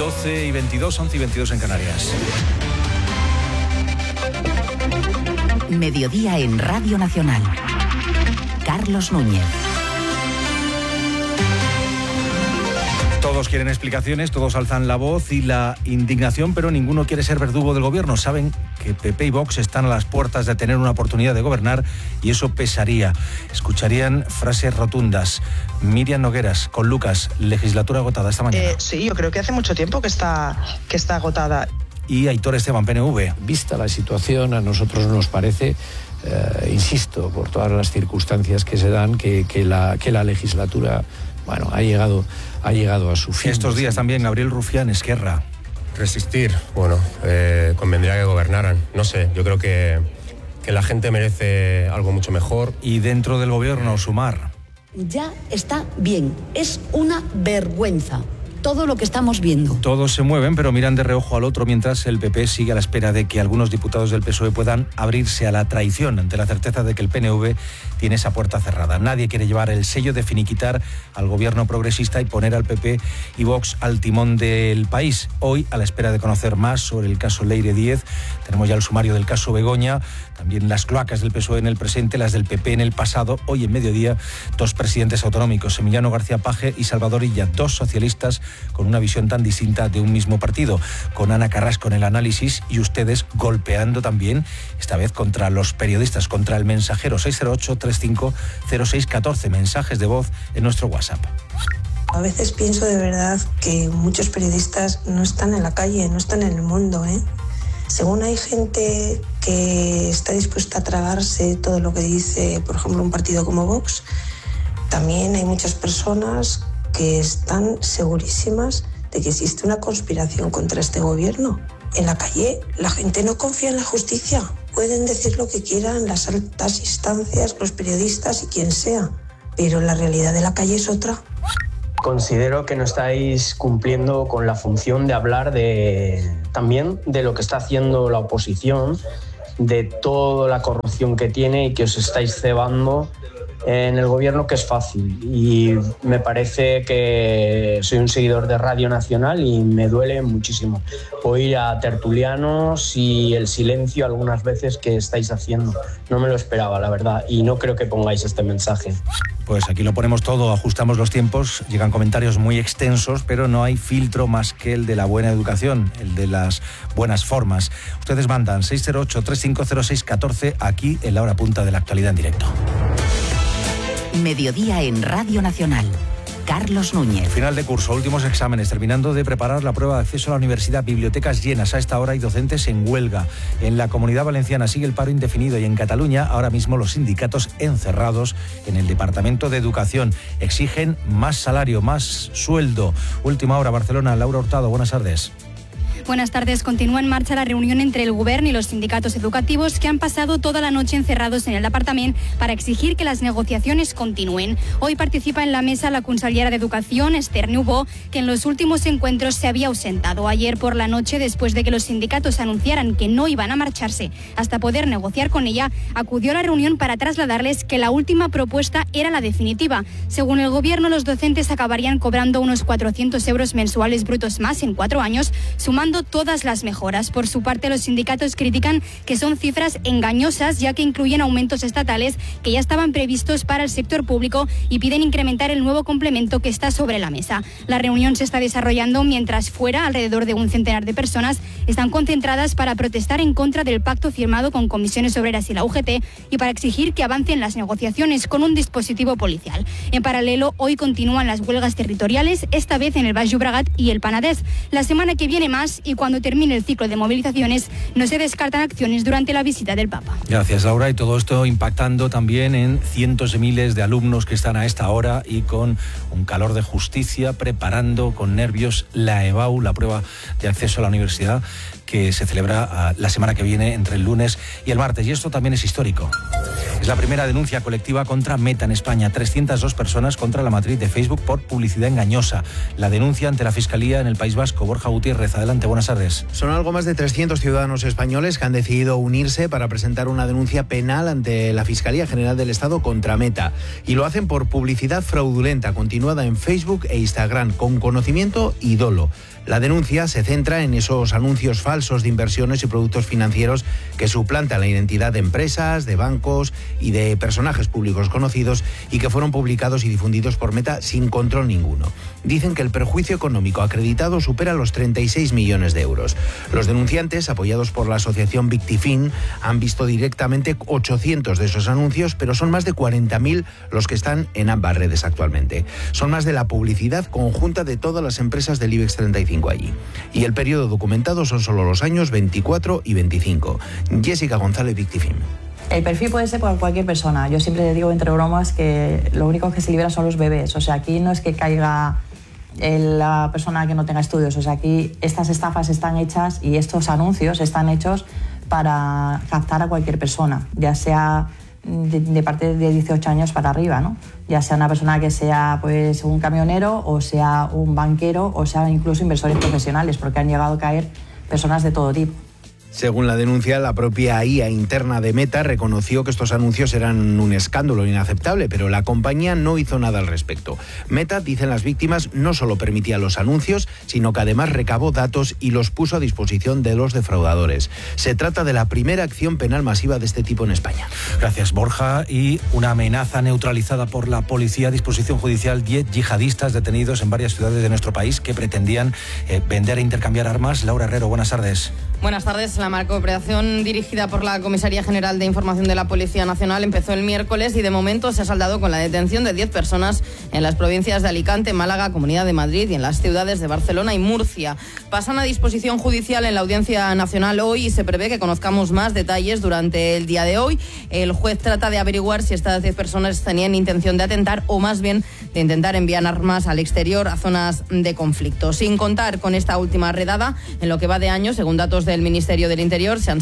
12:22, 11:22 en Canarias. Mediodía en Radio Nacional. Carlos Núñez. Todos quieren explicaciones, todos alzan la voz y la indignación, pero ninguno quiere ser verdugo del gobierno. Saben que PP y Vox están a las puertas de tener una oportunidad de gobernar y eso pesaría. Escucharían frases rotundas. Miriam Nogueras, con Lucas, legislatura agotada esta mañana. Sí, yo creo que hace mucho tiempo que está agotada. Y Aitor Esteban, PNV. Vista la situación, a nosotros nos parece, insisto, por todas las circunstancias que se dan, que la legislatura, bueno, ha llegado a su fin. Estos días también Gabriel Rufián, Esquerra. Resistir, bueno, convendría que gobernaran. No sé, yo creo que la gente merece algo mucho mejor. Y dentro del gobierno, Sumar. Ya está bien, es una vergüenza todo lo que estamos viendo. Todos se mueven, pero miran de reojo al otro, mientras el PP sigue a la espera de que algunos diputados del PSOE puedan abrirse a la traición ante la certeza de que el PNV tiene esa puerta cerrada. Nadie quiere llevar el sello de finiquitar al gobierno progresista y poner al PP y Vox al timón del país. Hoy, a la espera de conocer más sobre el caso Leire Díez, tenemos ya el sumario del caso Begoña, también las cloacas del PSOE en el presente, las del PP en el pasado. Hoy, en mediodía, dos presidentes autonómicos, Emiliano García Paje y Salvador Illa, dos socialistas con una visión tan distinta de un mismo partido, con Ana Carrasco en el análisis y ustedes golpeando también, esta vez contra los periodistas, contra el mensajero. 608-350614, mensajes de voz en nuestro WhatsApp. A veces pienso de verdad que muchos periodistas no están en la calle, no están en el mundo, Según hay gente que está dispuesta a tragarse todo lo que dice, por ejemplo, un partido como Vox, también hay muchas personas que están segurísimas de que existe una conspiración contra este gobierno. En la calle la gente no confía en la justicia. Pueden decir lo que quieran las altas instancias, los periodistas y quien sea, pero la realidad de la calle es otra. Considero que no estáis cumpliendo con la función de hablar también de lo que está haciendo la oposición, de toda la corrupción que tiene y que os estáis cebando en el gobierno, que es fácil. Y me parece que soy un seguidor de Radio Nacional y me duele muchísimo oír a tertulianos y el silencio algunas veces que estáis haciendo. No me lo esperaba, la verdad, y no creo que pongáis este mensaje. Pues aquí lo ponemos todo, ajustamos los tiempos, llegan comentarios muy extensos, pero no hay filtro más que el de la buena educación, el de las buenas formas. Ustedes mandan 608-350614 aquí en la hora punta de la actualidad en directo. Mediodía en Radio Nacional. Carlos Núñez. Final de curso, últimos exámenes, terminando de preparar la prueba de acceso a la universidad, bibliotecas llenas. A esta hora hay docentes en huelga. En la Comunidad Valenciana sigue el paro indefinido y en Cataluña ahora mismo los sindicatos encerrados en el Departamento de Educación. Exigen más salario, más sueldo. Última hora, Barcelona. Laura Hurtado, buenas tardes. Buenas tardes. Continúa en marcha la reunión entre el Govern y los sindicatos educativos que han pasado toda la noche encerrados en el Departament para exigir que las negociaciones continúen. Hoy participa en la mesa la consellera de Educación, Esther Niubó, que en los últimos encuentros se había ausentado. Ayer por la noche, después de que los sindicatos anunciaran que no iban a marcharse hasta poder negociar con ella, acudió a la reunión para trasladarles que la última propuesta era la definitiva. Según el Gobierno, los docentes acabarían cobrando unos 400 euros mensuales brutos más en 4 años, sumando todas las mejoras. Por su parte, los sindicatos critican que son cifras engañosas, ya que incluyen aumentos estatales que ya estaban previstos para el sector público y piden incrementar el nuevo complemento que está sobre la mesa. La reunión se está desarrollando mientras fuera alrededor de un centenar de personas están concentradas para protestar en contra del pacto firmado con Comisiones Obreras y la UGT y para exigir que avancen las negociaciones con un dispositivo policial. En paralelo, hoy continúan las huelgas territoriales, esta vez en el Baix Llobregat y el Penedès. La semana que viene más, y cuando termine el ciclo de movilizaciones no se descartan acciones durante la visita del Papa. Gracias, Laura. Y todo esto impactando también en cientos de miles de alumnos que están a esta hora y con un calor de justicia preparando con nervios la EBAU, la prueba de acceso a la universidad, que se celebra la semana que viene entre el lunes y el martes. Y esto también es histórico. Es la primera denuncia colectiva contra Meta en España. 302 personas contra la matriz de Facebook por publicidad engañosa. La denuncia ante la Fiscalía en el País Vasco. Borja Gutiérrez, adelante, buenas tardes. Son algo más de 300 ciudadanos españoles que han decidido unirse para presentar una denuncia penal ante la Fiscalía General del Estado contra Meta. Y lo hacen por publicidad fraudulenta continuada en Facebook e Instagram, con conocimiento y dolo. La denuncia se centra en esos anuncios falsos de inversiones y productos financieros que suplantan la identidad de empresas, de bancos y de personajes públicos conocidos y que fueron publicados y difundidos por Meta sin control ninguno. Dicen que el perjuicio económico acreditado supera los 36 millones de euros. Los denunciantes, apoyados por la asociación Victifin, han visto directamente 800 de esos anuncios, pero son más de 40.000 los que están en ambas redes actualmente. Son más de la publicidad conjunta de todas las empresas del IBEX 35 allí. Y el periodo documentado son solo los años 24 y 25. Jessica González, Victifin. El perfil puede ser por cualquier persona. Yo siempre digo entre bromas que lo único que se libera son los bebés. O sea, aquí no es que caiga la persona que no tenga estudios. O sea, aquí estas estafas están hechas y estos anuncios están hechos para captar a cualquier persona, ya sea de parte de 18 años para arriba, ¿no? Ya sea una persona que sea pues un camionero o sea un banquero o sea incluso inversores profesionales, porque han llegado a caer personas de todo tipo. Según la denuncia, la propia IA interna de Meta reconoció que estos anuncios eran un escándalo inaceptable, pero la compañía no hizo nada al respecto. Meta, dicen las víctimas, no solo permitía los anuncios, sino que además recabó datos y los puso a disposición de los defraudadores. Se trata de la primera acción penal masiva de este tipo en España. Gracias, Borja. Y una amenaza neutralizada por la policía. A disposición judicial 10 yihadistas detenidos en varias ciudades de nuestro país que pretendían vender e intercambiar armas. Laura Herrero, buenas tardes. Buenas tardes. La macrooperación dirigida por la Comisaría General de Información de la Policía Nacional empezó el miércoles y de momento se ha saldado con la detención de 10 personas en las provincias de Alicante, Málaga, Comunidad de Madrid y en las ciudades de Barcelona y Murcia. Pasan a disposición judicial en la Audiencia Nacional hoy y se prevé que conozcamos más detalles durante el día de hoy. El juez trata de averiguar si estas 10 personas tenían intención de atentar o más bien de intentar enviar armas al exterior a zonas de conflicto. Sin contar con esta última redada, en lo que va de año, según datos del Ministerio del Interior, se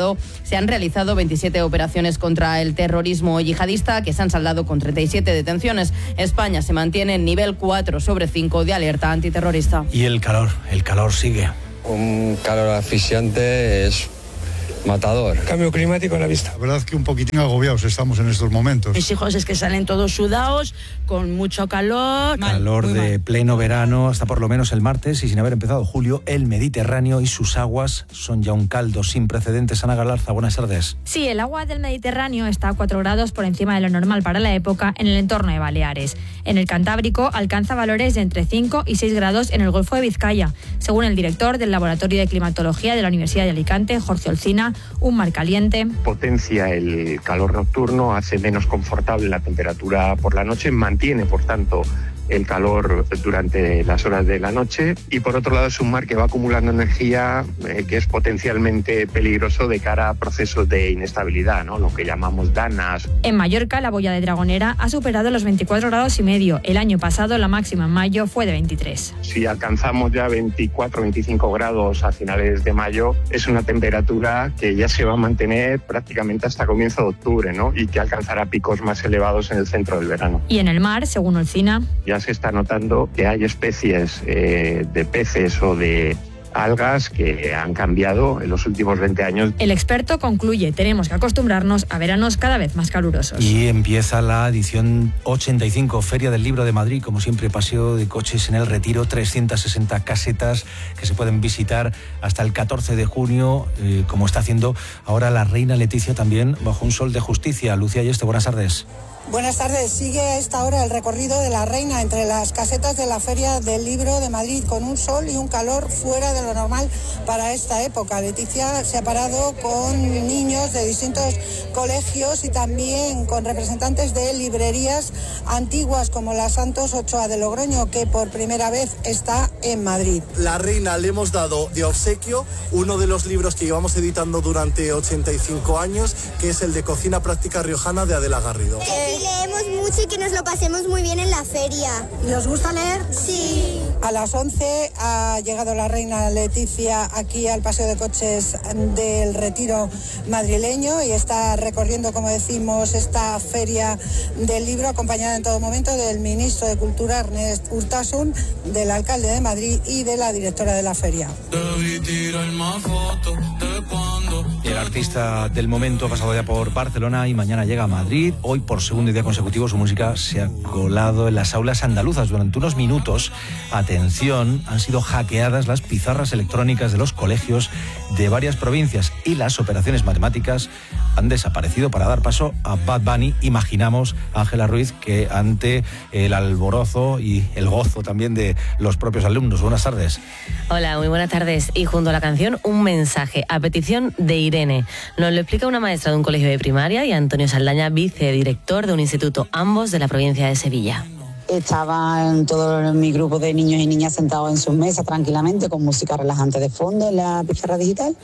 han realizado 27 operaciones contra el terrorismo yihadista que se han saldado con 37 detenciones. España se mantiene en nivel 4/5 de alerta antiterrorista. Y el calor sigue. Un calor asfixiante es matador. Cambio climático a la vista. La verdad que un poquitín agobiados estamos en estos momentos. Mis hijos es que salen todos sudados, con mucho calor. Calor de pleno verano hasta por lo menos el martes, y sin haber empezado julio, el Mediterráneo y sus aguas son ya un caldo sin precedentes. Ana Galarza, buenas tardes. Sí, el agua del Mediterráneo está a 4 grados por encima de lo normal para la época en el entorno de Baleares. En el Cantábrico alcanza valores de entre 5 y 6 grados en el Golfo de Vizcaya. Según el director del Laboratorio de Climatología de la Universidad de Alicante, Jorge Olcina, un mar caliente potencia el calor nocturno, hace menos confortable la temperatura por la noche, mantiene por tanto el calor durante las horas de la noche, y por otro lado es un mar que va acumulando energía que es potencialmente peligroso de cara a procesos de inestabilidad, ¿no? Lo que llamamos danas. En Mallorca, la boya de Dragonera ha superado los 24 grados y medio. El año pasado la máxima en mayo fue de 23. Si alcanzamos ya 24-25 grados a finales de mayo, es una temperatura que ya se va a mantener prácticamente hasta comienzo de octubre, ¿no? Y que alcanzará picos más elevados en el centro del verano. Y en el mar, según Olcina, ya se está notando que hay especies de peces o de algas que han cambiado en los últimos 20 años. El experto concluye, tenemos que acostumbrarnos a veranos cada vez más calurosos. Y empieza la edición 85, Feria del Libro de Madrid, como siempre, paseo de coches en el Retiro, 360 casetas que se pueden visitar hasta el 14 de junio, como está haciendo ahora la reina Leticia también, bajo un sol de justicia. Lucía Yeste, buenas tardes. Buenas tardes. Sigue a esta hora el recorrido de la reina entre las casetas de la Feria del Libro de Madrid, con un sol y un calor fuera de lo normal para esta época. Leticia se ha parado con niños de distintos colegios y también con representantes de librerías antiguas como la Santos Ochoa de Logroño, que por primera vez está en Madrid. La reina le hemos dado de obsequio uno de los libros que llevamos editando durante 85 años, que es el de Cocina Práctica Riojana de Adela Garrido. Leemos mucho y que nos lo pasemos muy bien en la feria. ¿Y os gusta leer? Sí. A las 11 ha llegado la reina Leticia aquí al paseo de coches del Retiro madrileño y está recorriendo, como decimos, esta feria del libro, acompañada en todo momento del ministro de Cultura, Ernest Urtasun, del alcalde de Madrid y de la directora de la feria. El artista del momento ha pasado ya por Barcelona y mañana llega a Madrid. Hoy, por segundo día consecutivo, su música se ha colado en las aulas andaluzas. Durante unos minutos, atención, han sido hackeadas las pizarras electrónicas de los colegios de varias provincias y las operaciones matemáticas han desaparecido para dar paso a Bad Bunny. Imaginamos, Ángela Ruiz, que ante el alborozo y el gozo también de los propios alumnos. Buenas tardes. Hola, muy buenas tardes. Y junto a la canción, un mensaje a petición de Irene. Nos lo explica una maestra de un colegio de primaria y Antonio Saldaña, vicedirector de un instituto, ambos de la provincia de Sevilla. Estaban todo mi grupo de niños y niñas sentados en sus mesas tranquilamente con música relajante de fondo en la pizarra digital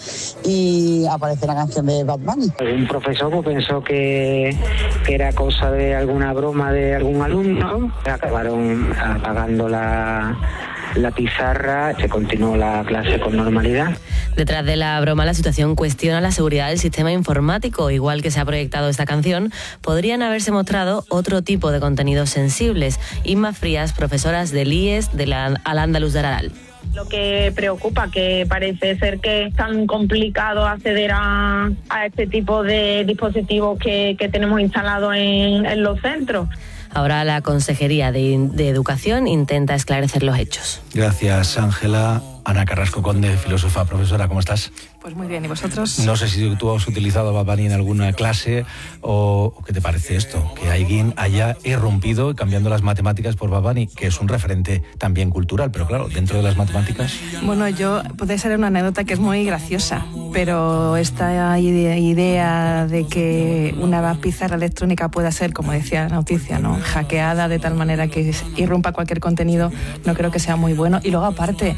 y aparece la canción de Bad Bunny. Un profesor pensó que era cosa de alguna broma de algún alumno. Acabaron apagando la pizarra, se continuó la clase con normalidad. Detrás de la broma, la situación cuestiona la seguridad del sistema informático. Igual que se ha proyectado esta canción, podrían haberse mostrado otro tipo de contenidos sensibles. Inma Frías, profesoras del IES de la Al-Ándalus de Araral. Lo que preocupa, que parece ser que es tan complicado acceder a este tipo de dispositivos que tenemos instalados en los centros. Ahora la Consejería de Educación intenta esclarecer los hechos. Gracias, Ángela. Ana Carrasco Conde, filósofa, profesora, ¿cómo estás? Pues muy bien, ¿y vosotros? No sé si tú has utilizado Bad Bunny en alguna clase o qué te parece esto, que alguien haya irrumpido cambiando las matemáticas por Bad Bunny, que es un referente también cultural, pero claro, dentro de las matemáticas... Bueno, puede ser una anécdota que es muy graciosa, pero esta idea de que una pizarra electrónica pueda ser, como decía la noticia, ¿no?, hackeada de tal manera que irrumpa cualquier contenido, no creo que sea muy bueno. Y luego, aparte,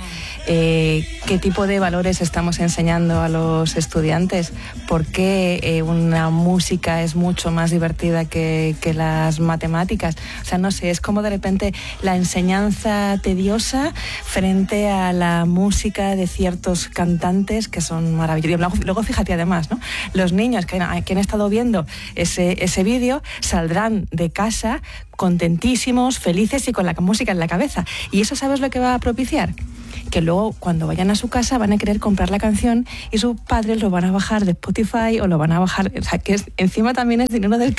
¿qué tipo de valores estamos enseñando a los estudiantes? ¿Por qué una música es mucho más divertida que las matemáticas? O sea, no sé, es como de repente la enseñanza tediosa frente a la música de ciertos cantantes que son maravillosos. Luego fíjate, además, ¿no?, los niños que han estado viendo ese vídeo saldrán de casa contentísimos, felices y con la música en la cabeza. ¿Y eso sabes lo que va a propiciar? Que luego, cuando vayan a su casa, van a querer comprar la canción y sus padres lo van a bajar de Spotify o lo van a bajar... O sea, que encima también es dinero del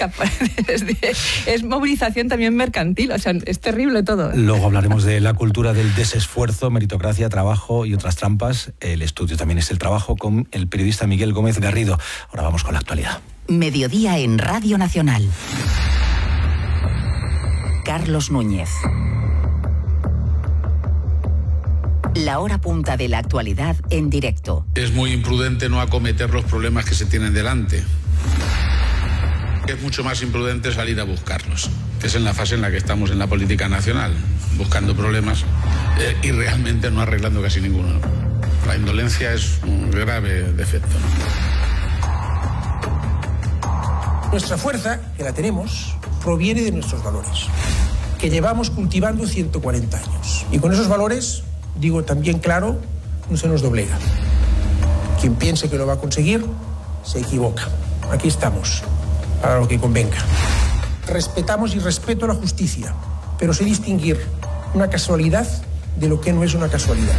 es movilización también mercantil. O sea, es terrible todo. Luego hablaremos de la cultura del desesfuerzo, meritocracia, trabajo y otras trampas. El estudio también es el trabajo, con el periodista Miguel Gómez Garrido. Ahora vamos con la actualidad. Mediodía en Radio Nacional. Carlos Núñez. La hora punta de la actualidad en directo. Es muy imprudente no acometer los problemas que se tienen delante. Es mucho más imprudente salir a buscarlos, que es en la fase en la que estamos en la política nacional, buscando problemas y realmente no arreglando casi ninguno. La indolencia es un grave defecto. Nuestra fuerza, que la tenemos, proviene de nuestros valores, que llevamos cultivando 140 años. Y con esos valores, digo también claro, no se nos doblega. Quien piense que lo va a conseguir, se equivoca. Aquí estamos, para lo que convenga. Respetamos y respeto la justicia, pero sé distinguir una casualidad de lo que no es una casualidad.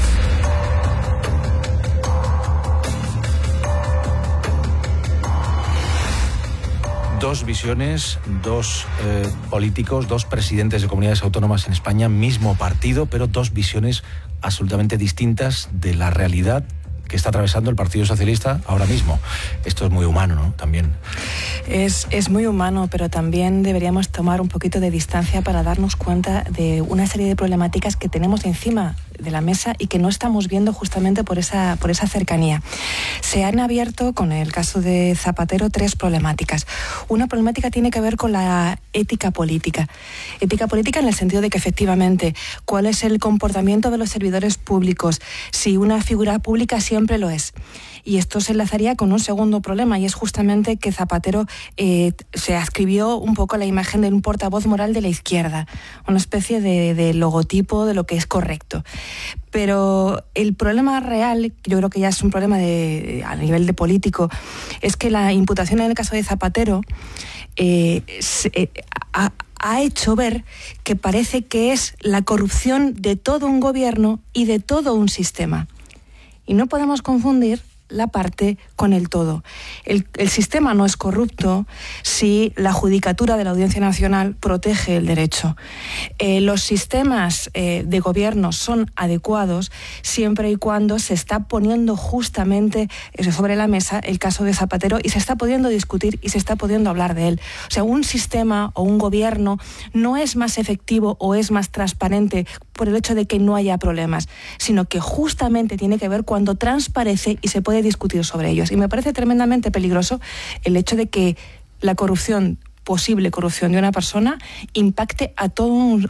Dos visiones, dos políticos, dos presidentes de comunidades autónomas en España, mismo partido, pero dos visiones absolutamente distintas de la realidad que está atravesando el Partido Socialista ahora mismo. Esto es muy humano, ¿no? También. Es muy humano, pero también deberíamos tomar un poquito de distancia para darnos cuenta de una serie de problemáticas que tenemos encima de la mesa y que no estamos viendo justamente por esa cercanía. Se han abierto, con el caso de Zapatero, 3 problemáticas. Una problemática tiene que ver con la ética política. Ética política en el sentido de que, efectivamente, cuál es el comportamiento de los servidores públicos, si una figura pública siempre lo es. Y esto se enlazaría con un segundo problema, y es justamente que Zapatero se adscribió un poco a la imagen de un portavoz moral de la izquierda, una especie de logotipo de lo que es correcto. Pero el problema real, yo creo que ya es un problema a nivel de político, es que la imputación en el caso de Zapatero ha hecho ver que parece que es la corrupción de todo un gobierno y de todo un sistema. Y no podemos confundir la parte con el todo. El sistema no es corrupto si la judicatura de la Audiencia Nacional protege el derecho. Los sistemas de gobierno son adecuados siempre y cuando se está poniendo justamente sobre la mesa el caso de Zapatero y se está pudiendo discutir y se está pudiendo hablar de él. O sea, un sistema o un gobierno no es más efectivo o es más transparente por el hecho de que no haya problemas, sino que justamente tiene que ver cuando transparece y se puede discutir sobre ellos. Y me parece tremendamente peligroso el hecho de que la posible corrupción de una persona impacte a todo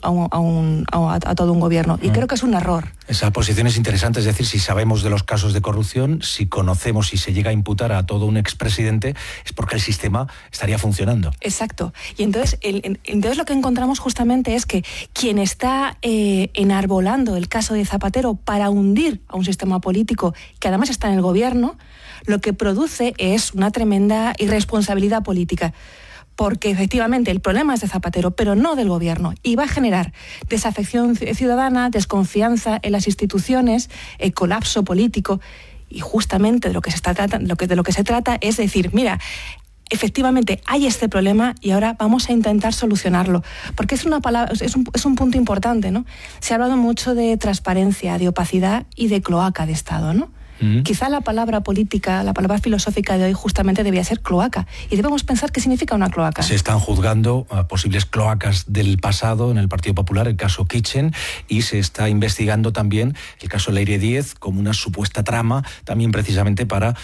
un gobierno. Y creo que es un error. Esa posición es interesante, es decir, si sabemos de los casos de corrupción, si conocemos y se llega a imputar a todo un expresidente, es porque el sistema estaría funcionando. Exacto. Y entonces lo que encontramos justamente es que quien está enarbolando el caso de Zapatero para hundir a un sistema político que además está en el gobierno, lo que produce es una tremenda irresponsabilidad política. Porque efectivamente el problema es de Zapatero, pero no del gobierno, y va a generar desafección ciudadana, desconfianza en las instituciones, colapso político, y justamente de lo que se trata es decir, mira, efectivamente hay este problema y ahora vamos a intentar solucionarlo, porque es un punto importante, ¿no? Se ha hablado mucho de transparencia, de opacidad y de cloaca de Estado, ¿no? Quizá la palabra política, la palabra filosófica de hoy justamente debía ser cloaca, y debemos pensar qué significa una cloaca. Se están juzgando posibles cloacas del pasado en el Partido Popular, el caso Kitchen, y se está investigando también el caso Leire Díez como una supuesta trama, también precisamente para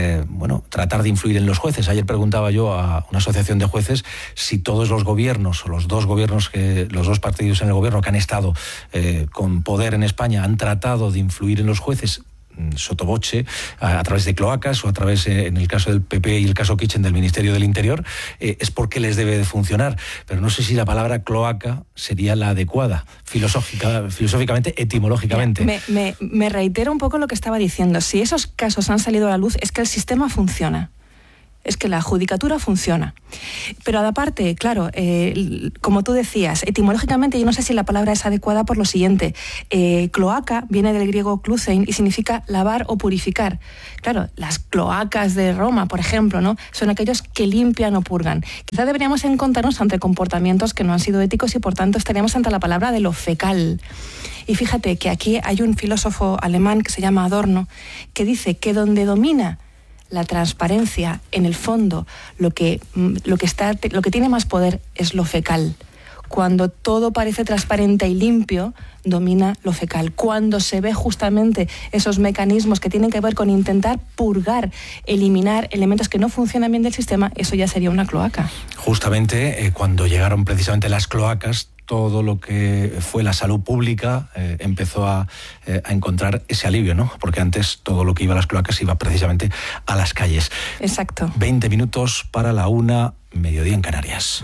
tratar de influir en los jueces. Ayer preguntaba yo a una asociación de jueces si todos los gobiernos, o los dos partidos en el gobierno que han estado con poder en España han tratado de influir en los jueces sotoboche, a través de cloacas o a través, en el caso del PP y el caso Kitchen, del Ministerio del Interior, es porque les debe de funcionar. Pero no sé si la palabra cloaca sería la adecuada, filosóficamente, etimológicamente. Me reitero un poco lo que estaba diciendo. Si esos casos han salido a la luz, es que el sistema funciona. Es que la judicatura funciona. Pero aparte, claro, como tú decías, etimológicamente yo no sé si la palabra es adecuada por lo siguiente. Cloaca viene del griego klusein y significa lavar o purificar. Claro, las cloacas de Roma, por ejemplo, ¿no? Son aquellos que limpian o purgan. Quizá deberíamos encontrarnos ante comportamientos que no han sido éticos y por tanto estaríamos ante la palabra de lo fecal. Y fíjate que aquí hay un filósofo alemán que se llama Adorno, que dice que donde domina la transparencia, en el fondo, lo que tiene más poder es lo fecal. Cuando todo parece transparente y limpio, domina lo fecal. Cuando se ve justamente esos mecanismos que tienen que ver con intentar purgar, eliminar elementos que no funcionan bien del sistema, eso ya sería una cloaca. Justamente cuando llegaron precisamente las cloacas, todo lo que fue la salud pública empezó a encontrar ese alivio, ¿no? Porque antes todo lo que iba a las cloacas iba precisamente a las calles. Exacto. 20 minutos para la 1, mediodía en Canarias.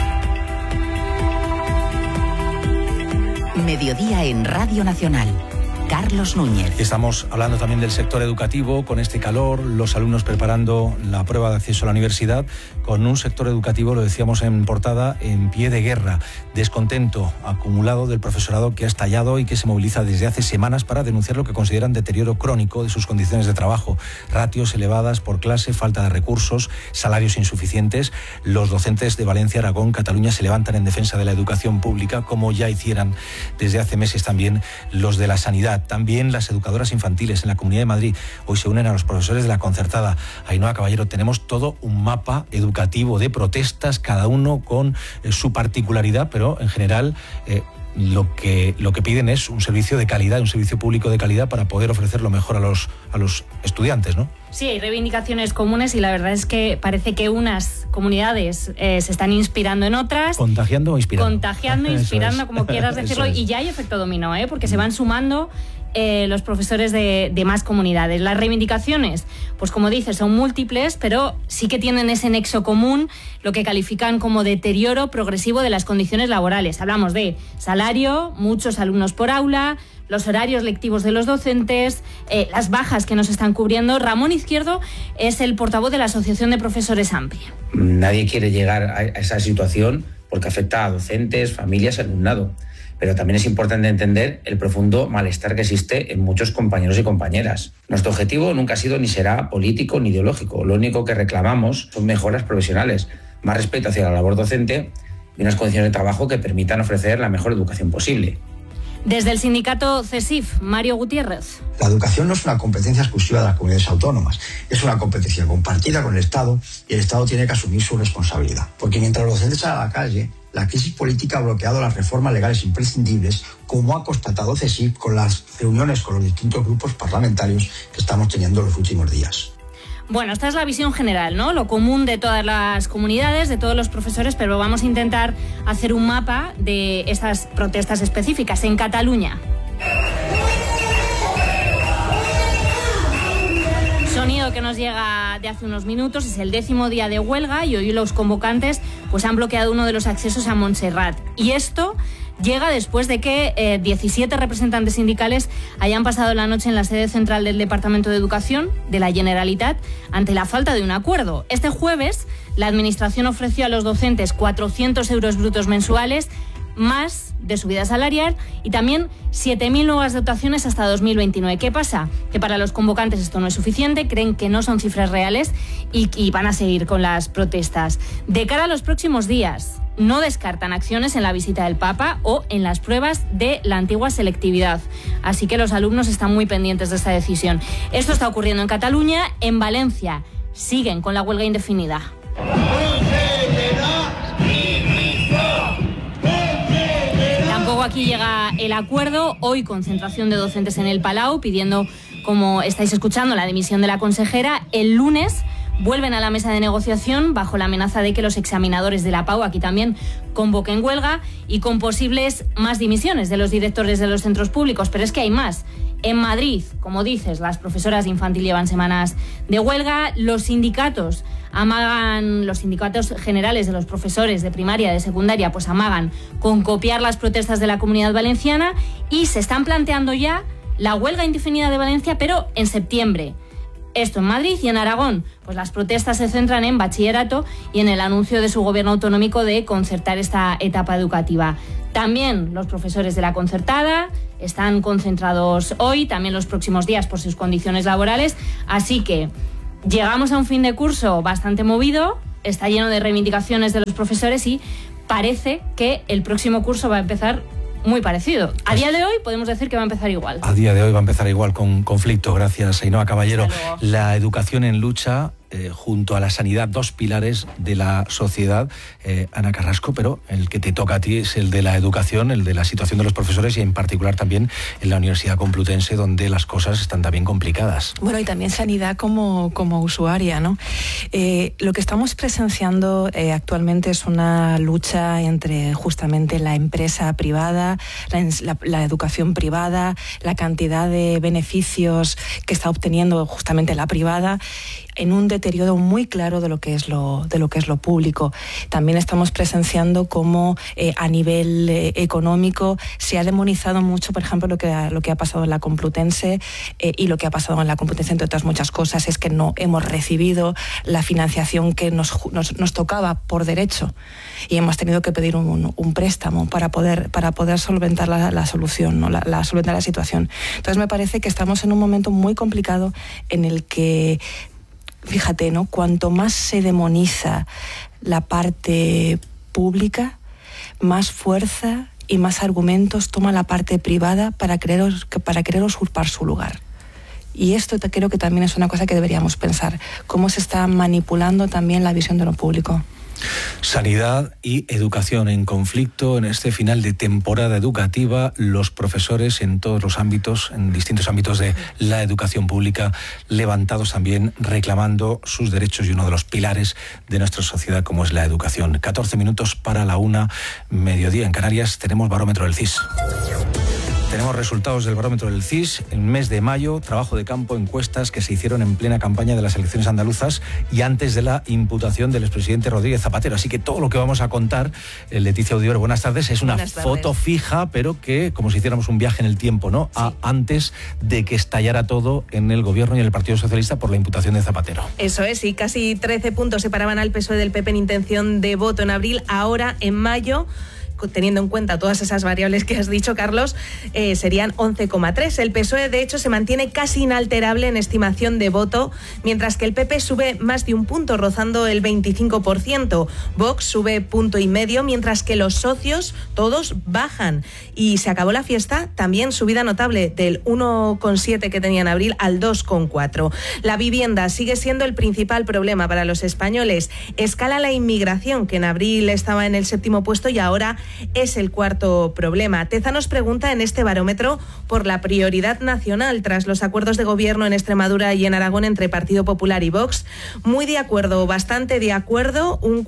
Mediodía en Radio Nacional. Carlos Núñez. Estamos hablando también del sector educativo, con este calor, los alumnos preparando la prueba de acceso a la universidad, con un sector educativo, lo decíamos en portada, en pie de guerra, descontento acumulado del profesorado que ha estallado y que se moviliza desde hace semanas para denunciar lo que consideran deterioro crónico de sus condiciones de trabajo, ratios elevadas por clase, falta de recursos, salarios insuficientes. Los docentes de Valencia, Aragón, Cataluña se levantan en defensa de la educación pública, como ya hicieran desde hace meses también los de la sanidad. También las educadoras infantiles en la Comunidad de Madrid hoy se unen a los profesores de la concertada. Ainhoa Caballero, tenemos todo un mapa educativo de protestas, cada uno con su particularidad, pero en general lo que piden es un servicio de calidad, un servicio público de calidad para poder ofrecer lo mejor a los estudiantes, ¿no? Sí, hay reivindicaciones comunes y la verdad es que parece que unas comunidades se están inspirando en otras. ¿Contagiando o inspirando? Contagiando, inspirando, como quieras decirlo, y ya hay efecto dominó, porque se van sumando los profesores de más comunidades. Las reivindicaciones, pues como dices, son múltiples, pero sí que tienen ese nexo común, lo que califican como deterioro progresivo de las condiciones laborales. Hablamos de salario, muchos alumnos por aula, los horarios lectivos de los docentes, las bajas que nos están cubriendo. Ramón Izquierdo es el portavoz de la Asociación de Profesores AMPE. Nadie quiere llegar a esa situación porque afecta a docentes, familias, alumnado. Pero también es importante entender el profundo malestar que existe en muchos compañeros y compañeras. Nuestro objetivo nunca ha sido ni será político ni ideológico. Lo único que reclamamos son mejoras profesionales, más respeto hacia la labor docente y unas condiciones de trabajo que permitan ofrecer la mejor educación posible. Desde el sindicato CESIF, Mario Gutiérrez. La educación no es una competencia exclusiva de las comunidades autónomas, es una competencia compartida con el Estado y el Estado tiene que asumir su responsabilidad. Porque mientras los docentes salen a la calle, la crisis política ha bloqueado las reformas legales imprescindibles, como ha constatado CESIF con las reuniones con los distintos grupos parlamentarios que estamos teniendo en los últimos días. Bueno, esta es la visión general, ¿no? Lo común de todas las comunidades, de todos los profesores, pero vamos a intentar hacer un mapa de estas protestas específicas. En Cataluña. Sonido que nos llega de hace unos minutos, es el 10º día de huelga y hoy los convocantes pues han bloqueado uno de los accesos a Montserrat. Y esto llega después de que 17 representantes sindicales hayan pasado la noche en la sede central del Departamento de Educación de la Generalitat ante la falta de un acuerdo. Este jueves, la Administración ofreció a los docentes 400 euros brutos mensuales, más de subida salarial y también 7.000 nuevas dotaciones hasta 2029. ¿Qué pasa? Que para los convocantes esto no es suficiente, creen que no son cifras reales y van a seguir con las protestas. De cara a los próximos días, no descartan acciones en la visita del Papa o en las pruebas de la antigua selectividad. Así que los alumnos están muy pendientes de esta decisión. Esto está ocurriendo en Cataluña. En Valencia siguen con la huelga indefinida. Tampoco aquí llega el acuerdo. Hoy concentración de docentes en el Palau pidiendo, como estáis escuchando, la dimisión de la consejera. El lunes vuelven a la mesa de negociación bajo la amenaza de que los examinadores de la PAU aquí también convoquen huelga y con posibles más dimisiones de los directores de los centros públicos. Pero es que hay más. En Madrid, como dices, las profesoras de infantil llevan semanas de huelga. Los sindicatos generales de los profesores de primaria, de secundaria, pues amagan con copiar las protestas de la Comunidad Valenciana y se están planteando ya la huelga indefinida de Valencia, pero en septiembre. Esto en Madrid. Y en Aragón, pues las protestas se centran en bachillerato y en el anuncio de su gobierno autonómico de concertar esta etapa educativa. También los profesores de la concertada están concentrados hoy, también los próximos días por sus condiciones laborales. Así que llegamos a un fin de curso bastante movido, está lleno de reivindicaciones de los profesores y parece que el próximo curso va a empezar muy parecido. A día de hoy podemos decir que va a empezar igual. A día de hoy va a empezar igual con conflicto. Gracias, Ainhoa Caballero. La educación en lucha junto a la sanidad, dos pilares de la sociedad. Ana Carrasco, pero el que te toca a ti es el de la educación, el de la situación de los profesores y en particular también en la Universidad Complutense, donde las cosas están también complicadas. Bueno, y también sanidad como usuaria, ¿no? Lo que estamos presenciando actualmente es una lucha entre justamente la empresa privada, la educación privada, la cantidad de beneficios que está obteniendo justamente la privada, en un deterioro muy claro de lo que es lo público. También estamos presenciando cómo a nivel económico se ha demonizado mucho, por ejemplo, lo que ha pasado en la Complutense y lo que ha pasado en la Complutense, entre otras muchas cosas, es que no hemos recibido la financiación que nos tocaba por derecho y hemos tenido que pedir un préstamo para poder solventar la solución, ¿no? solventar la situación. Entonces me parece que estamos en un momento muy complicado en el que, fíjate, ¿no? Cuanto más se demoniza la parte pública, más fuerza y más argumentos toma la parte privada para querer usurpar su lugar. Y esto creo que también es una cosa que deberíamos pensar, cómo se está manipulando también la visión de lo público. Sanidad y educación en conflicto en este final de temporada educativa. Los profesores en todos los ámbitos, en distintos ámbitos de la educación pública, levantados también reclamando sus derechos y uno de los pilares de nuestra sociedad como es la educación. 14 minutos para la 1, mediodía en Canarias. Tenemos barómetro del CIS. Tenemos resultados del barómetro del CIS en mes de mayo, trabajo de campo, encuestas que se hicieron en plena campaña de las elecciones andaluzas y antes de la imputación del expresidente Rodríguez Zapatero. Así que todo lo que vamos a contar, Leticia Audívar, buenas tardes, es una foto fija, pero que como si hiciéramos un viaje en el tiempo, ¿no? Sí. Antes de que estallara todo en el gobierno y en el Partido Socialista por la imputación de Zapatero. Eso es, y casi 13 puntos separaban al PSOE del PP en intención de voto en abril. Ahora, en mayo, teniendo en cuenta todas esas variables que has dicho, Carlos, serían 11,3. El PSOE, de hecho, se mantiene casi inalterable en estimación de voto, mientras que el PP sube más de un punto, rozando el 25%. Vox sube 1,5 puntos, mientras que los socios todos bajan. Y se acabó la fiesta, también subida notable del 1,7 que tenía en abril al 2,4. La vivienda sigue siendo el principal problema para los españoles. Escala la inmigración, que en abril estaba en el 7º puesto y ahora es el 4º problema. Teza nos pregunta en este barómetro por la prioridad nacional tras los acuerdos de gobierno en Extremadura y en Aragón entre Partido Popular y Vox. Muy de acuerdo, bastante de acuerdo, un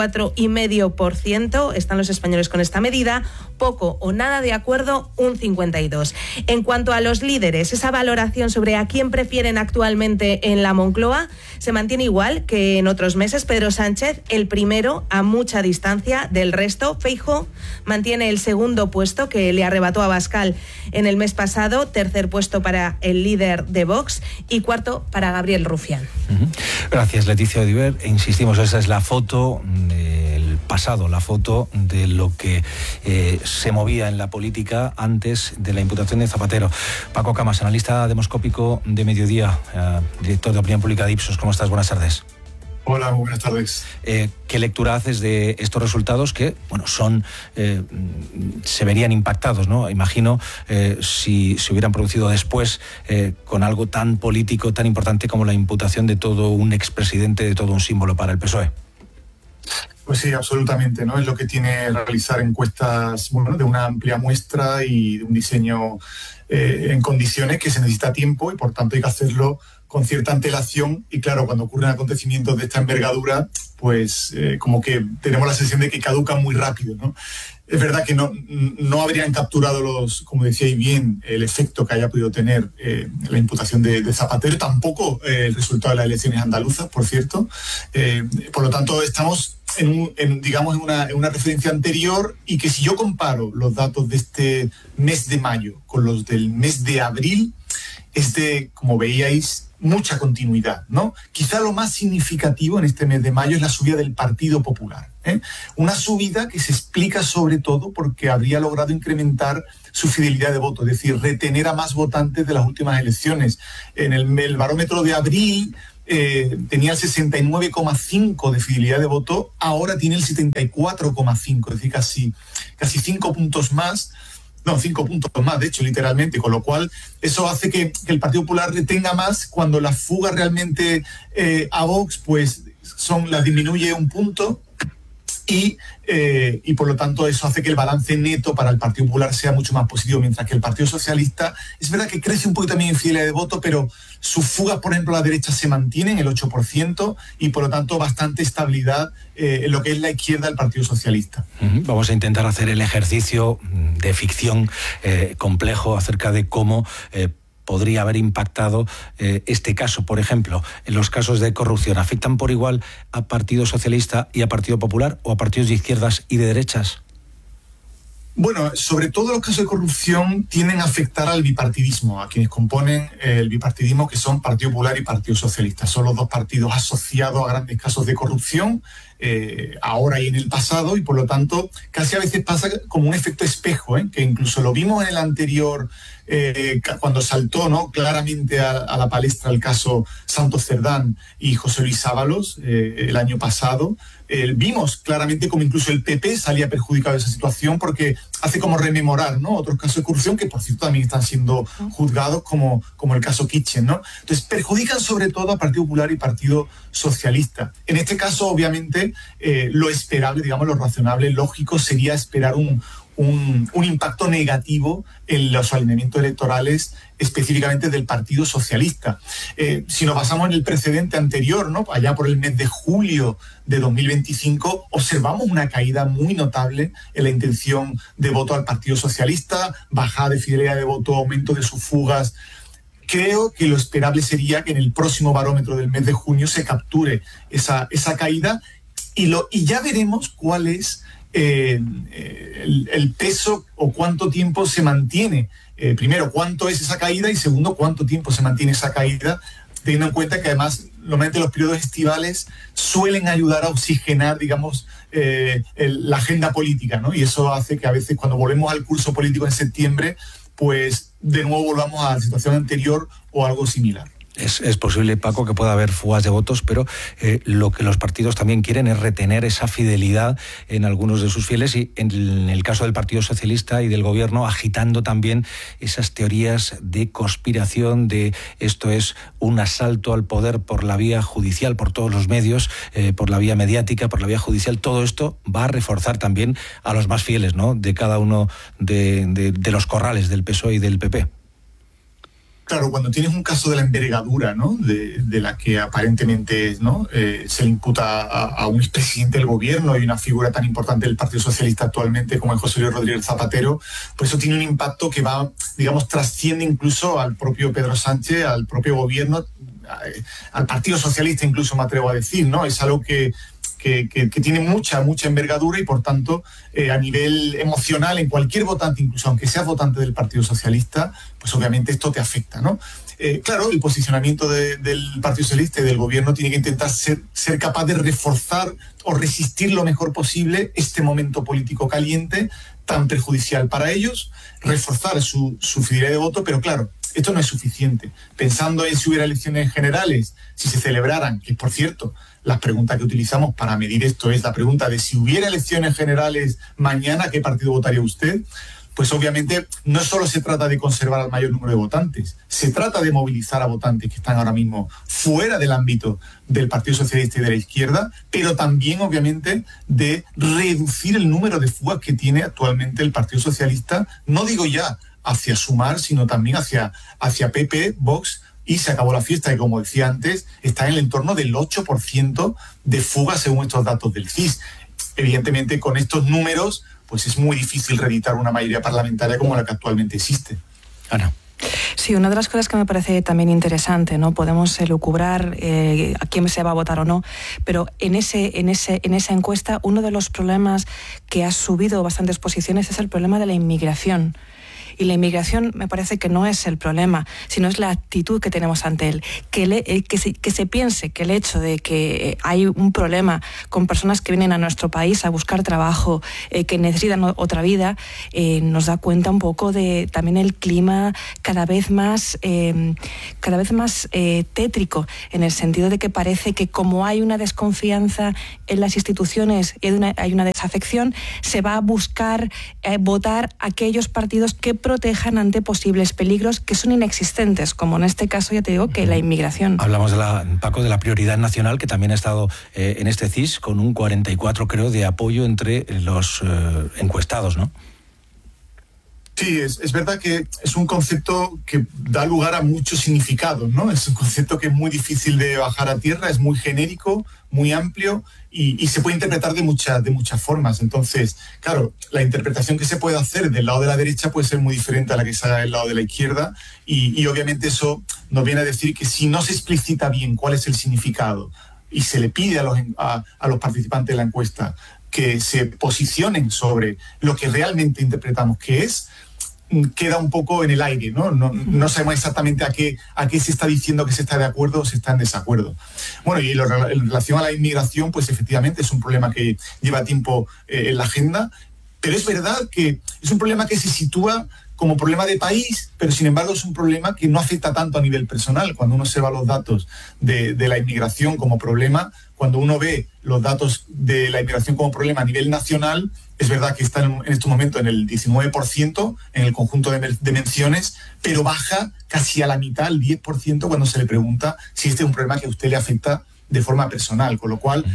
44,5% están los españoles con esta medida, poco o nada de acuerdo, un 52%. En cuanto a los líderes, esa valoración sobre a quién prefieren actualmente en la Moncloa se mantiene igual que en otros meses. Pedro Sánchez, el primero a mucha distancia del resto. Feijóo mantiene el 2º puesto que le arrebató a Abascal en el mes pasado, 3er puesto para el líder de Vox y 4º para Gabriel Rufián. Gracias, Leticia Audívar. Insistimos, esa es la foto del pasado, la foto de lo que se movía en la política antes de la imputación de Zapatero. Paco Camas, analista demoscópico de Mediodía, director de Opinión Pública de Ipsos. ¿Cómo estás? Buenas tardes. Hola, muy buenas tardes. ¿Qué lectura haces de estos resultados que, bueno, se verían impactados, ¿no? Imagino si se hubieran producido después con algo tan político, tan importante como la imputación de todo un expresidente, de todo un símbolo para el PSOE. Pues sí, absolutamente, ¿no? Es lo que tiene realizar encuestas, bueno, de una amplia muestra y de un diseño en condiciones que se necesita tiempo y por tanto hay que hacerlo con cierta antelación y claro, cuando ocurren acontecimientos de esta envergadura, pues como que tenemos la sensación de que caducan muy rápido, ¿no? Es verdad que no habrían capturado como decíais bien, el efecto que haya podido tener la imputación de Zapatero, tampoco el resultado de las elecciones andaluzas, por cierto. Por lo tanto, estamos en una referencia anterior y que si yo comparo los datos de este mes de mayo con los del mes de abril, es de, como veíais, mucha continuidad, ¿no? Quizá lo más significativo en este mes de mayo es la subida del Partido Popular, ¿eh? Una subida que se explica sobre todo porque habría logrado incrementar su fidelidad de voto, es decir, retener a más votantes de las últimas elecciones. En el barómetro de abril tenía el 69,5 de fidelidad de voto, ahora tiene el 74,5, es decir, casi 5 puntos más. No, 5 puntos más, de hecho, literalmente, con lo cual eso hace que el Partido Popular retenga más cuando la fuga realmente a Vox, pues las disminuye un punto y por lo tanto eso hace que el balance neto para el Partido Popular sea mucho más positivo, mientras que el Partido Socialista es verdad que crece un poquito también en fidelidad de voto, pero sus fugas, por ejemplo, a la derecha se mantienen, el 8%, y por lo tanto bastante estabilidad en lo que es la izquierda del Partido Socialista. Vamos a intentar hacer el ejercicio de ficción complejo acerca de cómo podría haber impactado este caso, por ejemplo, en los casos de corrupción. ¿Afectan por igual a Partido Socialista y a Partido Popular o a partidos de izquierdas y de derechas? Bueno, sobre todo los casos de corrupción tienden a afectar al bipartidismo, a quienes componen el bipartidismo, que son Partido Popular y Partido Socialista. Son los dos partidos asociados a grandes casos de corrupción, ahora y en el pasado, y por lo tanto casi a veces pasa como un efecto espejo, que incluso lo vimos en el anterior, cuando saltó, ¿no?, claramente a la palestra el caso Santos Cerdán y José Luis Ábalos el año pasado. Vimos claramente como incluso el PP salía perjudicado de esa situación porque hace como rememorar, ¿no?, otros casos de corrupción que por cierto también están siendo juzgados como el caso Kitchen, ¿no? Entonces perjudican sobre todo a Partido Popular y Partido Socialista. En este caso obviamente lo esperable, digamos lo razonable, lógico sería esperar un un impacto negativo en los alineamientos electorales específicamente del Partido Socialista. Si nos basamos en el precedente anterior, ¿no?, allá por el mes de julio de 2025, observamos una caída muy notable en la intención de voto al Partido Socialista, bajada de fidelidad de voto, aumento de sus fugas. Creo que lo esperable sería que en el próximo barómetro del mes de junio se capture esa caída y ya veremos cuál es el peso o cuánto tiempo se mantiene. Primero, cuánto es esa caída y segundo, cuánto tiempo se mantiene esa caída, teniendo en cuenta que además normalmente los periodos estivales suelen ayudar a oxigenar, digamos, la agenda política, ¿no? Y eso hace que a veces cuando volvemos al curso político en septiembre, pues de nuevo volvamos a la situación anterior o algo similar. Es posible, Paco, que pueda haber fugas de votos, pero lo que los partidos también quieren es retener esa fidelidad en algunos de sus fieles y en el caso del Partido Socialista y del Gobierno agitando también esas teorías de conspiración, de esto es un asalto al poder por la vía judicial, por todos los medios, por la vía mediática, por la vía judicial. Todo esto va a reforzar también a los más fieles, ¿no?, de cada uno de los corrales del PSOE y del PP. Claro, cuando tienes un caso de la envergadura, ¿no?, de la que aparentemente, ¿no?, se le imputa a un expresidente del gobierno y una figura tan importante del Partido Socialista actualmente como es José Luis Rodríguez Zapatero, pues eso tiene un impacto que va, digamos, trasciende incluso al propio Pedro Sánchez, al propio gobierno, al Partido Socialista incluso me atrevo a decir, ¿no? Es algo que tiene mucha envergadura y por tanto a nivel emocional en cualquier votante, incluso aunque seas votante del Partido Socialista, pues obviamente esto te afecta, ¿no? Claro, el posicionamiento del Partido Socialista y del gobierno tiene que intentar ser capaz de reforzar o resistir lo mejor posible este momento político caliente tan perjudicial para ellos, reforzar su fidelidad de voto, pero claro, esto no es suficiente. Pensando en si hubiera elecciones generales, si se celebraran, que por cierto, la pregunta que utilizamos para medir esto es la pregunta de si hubiera elecciones generales mañana, ¿qué partido votaría usted? Pues obviamente no solo se trata de conservar al mayor número de votantes, se trata de movilizar a votantes que están ahora mismo fuera del ámbito del Partido Socialista y de la izquierda, pero también obviamente de reducir el número de fugas que tiene actualmente el Partido Socialista, no digo ya hacia Sumar, sino también hacia PP, Vox, y se acabó la fiesta, que como decía antes, está en el entorno del 8% de fugas según estos datos del CIS. Evidentemente, con estos números, pues es muy difícil reeditar una mayoría parlamentaria como la que actualmente existe. Ana. Sí, una de las cosas que me parece también interesante, ¿no? Podemos elucubrar a quién se va a votar o no, pero en esa encuesta uno de los problemas que ha subido bastantes posiciones es el problema de la inmigración. Y la inmigración me parece que no es el problema, sino es la actitud que tenemos ante él. Que se piense que el hecho de que hay un problema con personas que vienen a nuestro país a buscar trabajo, que necesitan otra vida, nos da cuenta un poco de también el clima cada vez más tétrico, en el sentido de que parece que como hay una desconfianza en las instituciones y hay una desafección, se va a buscar votar aquellos partidos que protejan ante posibles peligros que son inexistentes, como en este caso ya te digo que la inmigración. Hablamos Paco, de la prioridad nacional, que también ha estado en este CIS con un 44, creo, de apoyo entre los encuestados, ¿no? Sí, es verdad que es un concepto que da lugar a muchos significados, ¿no? Es un concepto que es muy difícil de bajar a tierra, es muy genérico, muy amplio y se puede interpretar de muchas formas. Entonces, claro, la interpretación que se puede hacer del lado de la derecha puede ser muy diferente a la que se haga del lado de la izquierda y obviamente eso nos viene a decir que si no se explicita bien cuál es el significado y se le pide a los participantes de la encuesta que se posicionen sobre lo que realmente interpretamos que es, queda un poco en el aire, ¿no? No sabemos exactamente a qué se está diciendo que se está de acuerdo o se está en desacuerdo. Bueno, y en relación a la inmigración, pues efectivamente es un problema que lleva tiempo en la agenda, pero es verdad que es un problema que se sitúa como problema de país, pero sin embargo es un problema que no afecta tanto a nivel personal. Cuando uno observa los datos de la inmigración como problema, cuando uno ve los datos de la inmigración como problema a nivel nacional, es verdad que está en este momento en el 19% en el conjunto de menciones, pero baja casi a la mitad, al 10%, cuando se le pregunta si este es un problema que a usted le afecta de forma personal. Con lo cual,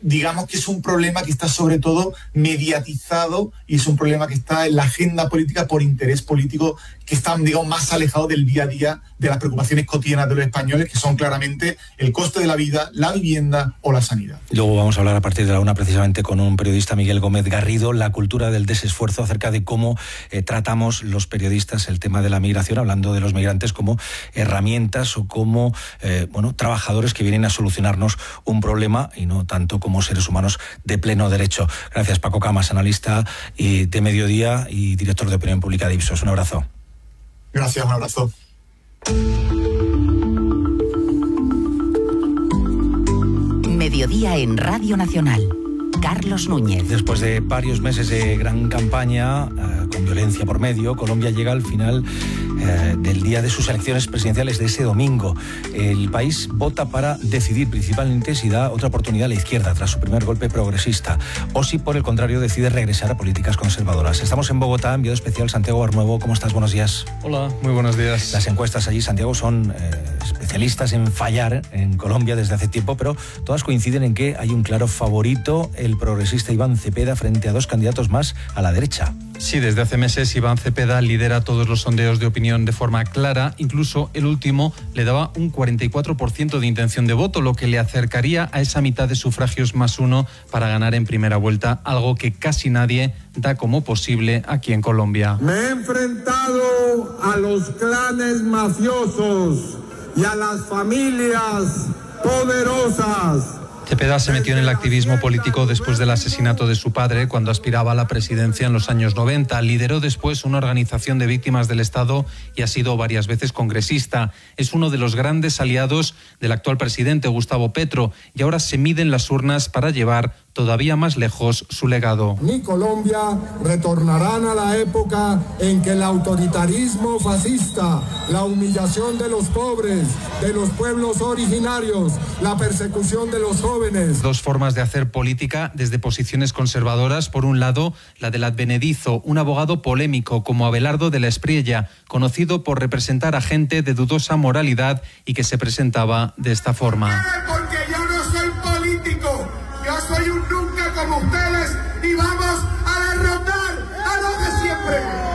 digamos que es un problema que está sobre todo mediatizado y es un problema que está en la agenda política por interés político, que están, digamos, más alejados del día a día de las preocupaciones cotidianas de los españoles, que son claramente el coste de la vida, la vivienda o la sanidad. Luego vamos a hablar a partir de la 1 precisamente con un periodista, Miguel Gómez Garrido, la cultura del desesfuerzo, acerca de cómo tratamos los periodistas el tema de la migración, hablando de los migrantes como herramientas o como trabajadores que vienen a solucionarnos un problema y no tanto como seres humanos de pleno derecho. Gracias, Paco Camas, analista de Mediodía y director de Opinión Pública de Ipsos. Un abrazo. Gracias, un abrazo. Mediodía en Radio Nacional. Carlos Núñez. Después de varios meses de gran campaña, con violencia por medio, Colombia llega al final del día de sus elecciones presidenciales de ese domingo. El país vota para decidir principalmente si da otra oportunidad a la izquierda tras su primer golpe progresista o si por el contrario decide regresar a políticas conservadoras. Estamos en Bogotá, enviado especial Santiago Barnuevo. ¿Cómo estás? Buenos días. Hola, muy buenos días. Las encuestas allí, Santiago, son especialistas en fallar en Colombia desde hace tiempo, pero todas coinciden en que hay un claro favorito, el progresista Iván Cepeda, frente a dos candidatos más a la derecha. Sí, desde hace meses Iván Cepeda lidera todos los sondeos de opinión de forma clara. Incluso el último le daba un 44% de intención de voto, lo que le acercaría a esa mitad de sufragios más uno para ganar en primera vuelta, algo que casi nadie da como posible aquí en Colombia. Me he enfrentado a los clanes mafiosos y a las familias poderosas. Cepeda se metió en el activismo político después del asesinato de su padre, cuando aspiraba a la presidencia en los años 90. Lideró después una organización de víctimas del Estado y ha sido varias veces congresista. Es uno de los grandes aliados del actual presidente, Gustavo Petro, y ahora se mide en las urnas para llevar todavía más lejos su legado. Ni Colombia retornarán a la época en que el autoritarismo fascista, la humillación de los pobres, de los pueblos originarios, la persecución de los jóvenes. Dos formas de hacer política desde posiciones conservadoras. Por un lado, la del advenedizo, un abogado polémico como Abelardo de la Espriella, conocido por representar a gente de dudosa moralidad y que se presentaba de esta forma. Porque yo no soy político. Yo soy un nunca como ustedes y vamos a derrotar a los de siempre.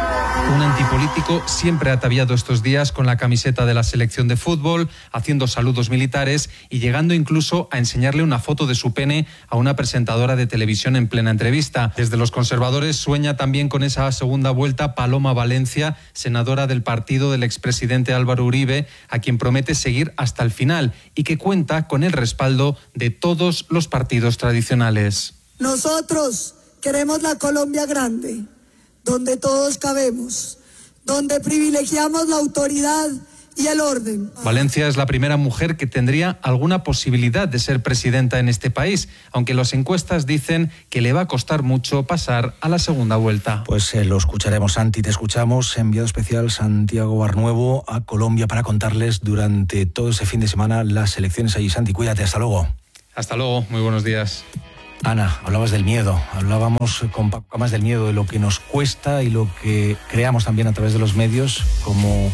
Un antipolítico siempre ataviado estos días con la camiseta de la selección de fútbol, haciendo saludos militares y llegando incluso a enseñarle una foto de su pene a una presentadora de televisión en plena entrevista. Desde los conservadores sueña también con esa segunda vuelta Paloma Valencia, senadora del partido del expresidente Álvaro Uribe, a quien promete seguir hasta el final y que cuenta con el respaldo de todos los partidos tradicionales. Nosotros queremos la Colombia grande, donde todos cabemos, donde privilegiamos la autoridad y el orden. Valencia es la primera mujer que tendría alguna posibilidad de ser presidenta en este país, aunque las encuestas dicen que le va a costar mucho pasar a la segunda vuelta. Pues lo escucharemos, Santi, te escuchamos. Enviado especial Santiago Barnuevo a Colombia para contarles durante todo ese fin de semana las elecciones allí. Santi, cuídate, hasta luego. Hasta luego, muy buenos días. Ana, hablabas del miedo, hablábamos con Paco Camas del miedo, de lo que nos cuesta y lo que creamos también a través de los medios como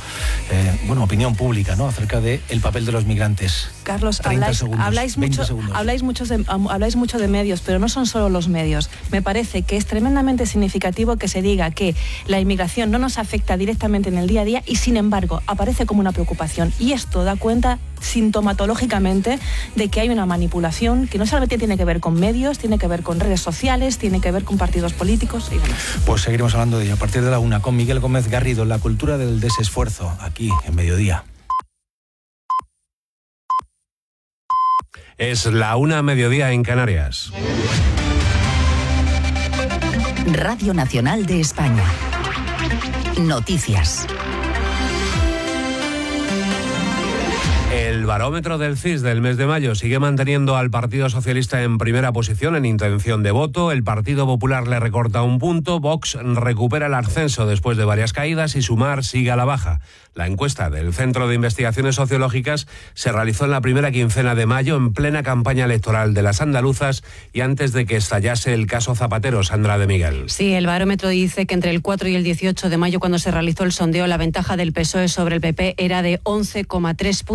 opinión pública, ¿no?, acerca del papel de los migrantes. Carlos, habláis mucho de medios, pero no son solo los medios. Me parece que es tremendamente significativo que se diga que la inmigración no nos afecta directamente en el día a día y, sin embargo, aparece como una preocupación. Y esto da cuenta sintomatológicamente de que hay una manipulación que no solamente tiene que ver con medios, tiene que ver con redes sociales, tiene que ver con partidos políticos y demás. Pues seguiremos hablando de ello a partir de la 1 con Miguel Gómez Garrido, la cultura del desesfuerzo, aquí en Mediodía. Es la 1 mediodía en Canarias. Radio Nacional de España. Noticias. El barómetro del CIS del mes de mayo sigue manteniendo al Partido Socialista en primera posición en intención de voto. El Partido Popular le recorta un punto. Vox recupera el ascenso después de varias caídas y Sumar sigue a la baja. La encuesta del Centro de Investigaciones Sociológicas se realizó en la primera quincena de mayo, en plena campaña electoral de las andaluzas y antes de que estallase el caso Zapatero. Sandra de Miguel. Sí, el barómetro dice que entre el 4 y el 18 de mayo, cuando se realizó el sondeo, la ventaja del PSOE sobre el PP era de 11,3 puntos, es decir,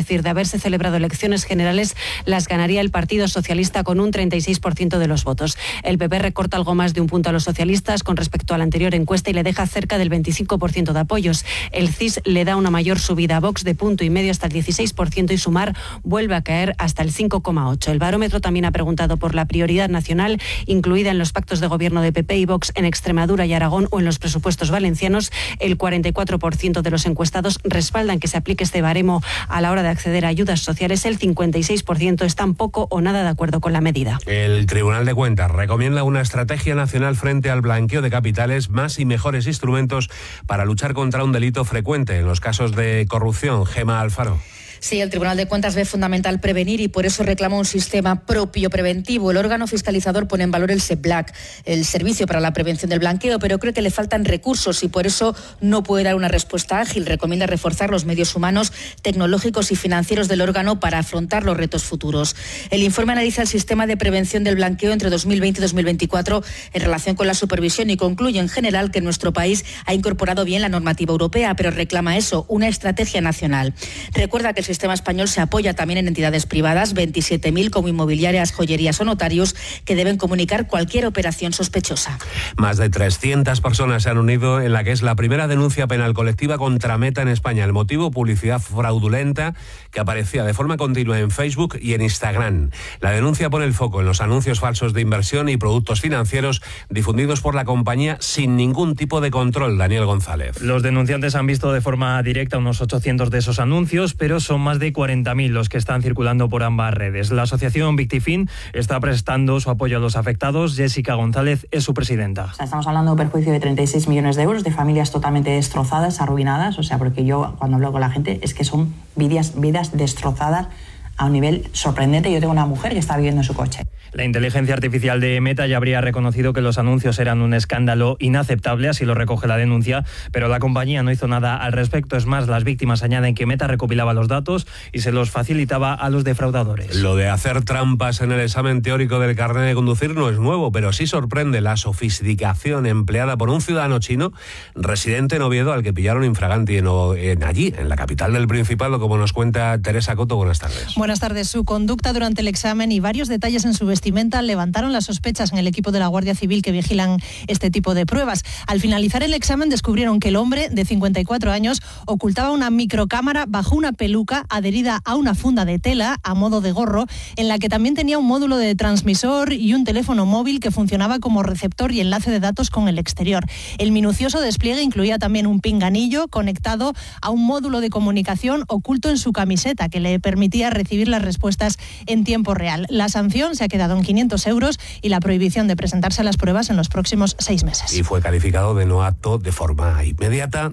decir, de haberse celebrado elecciones generales, las ganaría el Partido Socialista con un 36% de los votos. El PP recorta algo más de un punto a los socialistas con respecto a la anterior encuesta y le deja cerca del 25% de apoyos. El CIS le da una mayor subida a Vox de 1,5 hasta el 16% y Sumar vuelve a caer hasta el 5,8%. El barómetro también ha preguntado por la prioridad nacional incluida en los pactos de gobierno de PP y Vox en Extremadura y Aragón o en los presupuestos valencianos. El 44% de los encuestados respaldan que se aplique este baremo a la hora de acceder a ayudas sociales. El 56% están poco o nada de acuerdo con la medida. El Tribunal de Cuentas recomienda una estrategia nacional frente al blanqueo de capitales, más y mejores instrumentos para luchar contra un delito frecuente en los casos de corrupción. Gemma Alfaro. Sí, el Tribunal de Cuentas ve fundamental prevenir y por eso reclama un sistema propio preventivo. El órgano fiscalizador pone en valor el SEPLAC, el Servicio para la Prevención del Blanqueo, pero cree que le faltan recursos y por eso no puede dar una respuesta ágil. Recomienda reforzar los medios humanos, tecnológicos y financieros del órgano para afrontar los retos futuros. El informe analiza el sistema de prevención del blanqueo entre 2020 y 2024 en relación con la supervisión y concluye en general que nuestro país ha incorporado bien la normativa europea, pero reclama eso, una estrategia nacional. Recuerda que el sistema español se apoya también en entidades privadas, 27.000 como inmobiliarias, joyerías o notarios, que deben comunicar cualquier operación sospechosa. Más de 300 personas se han unido en la que es la primera denuncia penal colectiva contra Meta en España. El motivo, publicidad fraudulenta que aparecía de forma continua en Facebook y en Instagram. La denuncia pone el foco en los anuncios falsos de inversión y productos financieros difundidos por la compañía sin ningún tipo de control. Daniel González. Los denunciantes han visto de forma directa unos 800 de esos anuncios, pero son más de 40.000 los que están circulando por ambas redes. La asociación Victifin está prestando su apoyo a los afectados. Jessica González es su presidenta. Estamos hablando de un perjuicio de 36 millones de euros, de familias totalmente destrozadas, arruinadas. Porque yo cuando hablo con la gente es que son vidas destrozadas a un nivel sorprendente. Yo tengo una mujer que está viviendo en su coche. La inteligencia artificial de Meta ya habría reconocido que los anuncios eran un escándalo inaceptable, así lo recoge la denuncia, pero la compañía no hizo nada al respecto. Es más, las víctimas añaden que Meta recopilaba los datos y se los facilitaba a los defraudadores. Lo de hacer trampas en el examen teórico del carnet de conducir no es nuevo, pero sí sorprende la sofisticación empleada por un ciudadano chino residente en Oviedo, al que pillaron infraganti allí, en la capital del Principado, como nos cuenta Teresa Coto. Buenas tardes. Buenas tardes. Su conducta durante el examen y varios detalles en su vestimenta levantaron las sospechas en el equipo de la Guardia Civil que vigilan este tipo de pruebas. Al finalizar el examen descubrieron que el hombre, de 54 años, ocultaba una microcámara bajo una peluca adherida a una funda de tela a modo de gorro, en la que también tenía un módulo de transmisor y un teléfono móvil que funcionaba como receptor y enlace de datos con el exterior. El minucioso despliegue incluía también un pinganillo conectado a un módulo de comunicación oculto en su camiseta que le permitía recibir las respuestas en tiempo real. La sanción se ha quedado en 500 euros y la prohibición de presentarse a las pruebas en los próximos 6 meses. Y fue calificado de no apto de forma inmediata.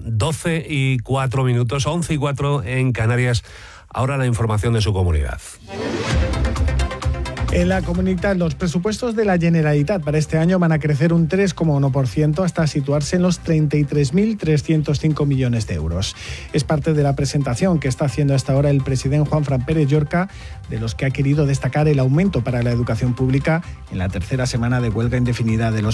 12:04, 11:04 en Canarias. Ahora la información de su comunidad. En la comunidad, los presupuestos de la Generalitat para este año van a crecer un 3,1% hasta situarse en los 33.305 millones de euros. Es parte de la presentación que está haciendo hasta ahora el presidente Juanfran Pérez Llorca, de los que ha querido destacar el aumento para la educación pública en la tercera semana de huelga indefinida de los